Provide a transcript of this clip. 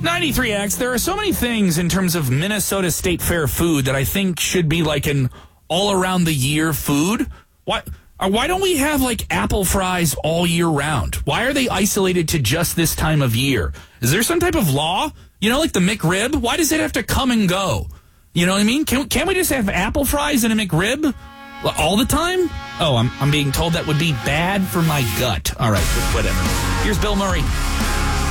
93X, there are so many things in terms of Minnesota State Fair food that I think should be like an all-around-the-year food. Why don't we have, like, apple fries all year round? Why are they isolated to just this time of year? Is there some type of law? You know, like the McRib? Why does it have to come and go? You know what I mean? Can't we just have apple fries and a McRib all the time? Oh, I'm being told that would be bad for my gut. All right, whatever. Here's Bill Murray.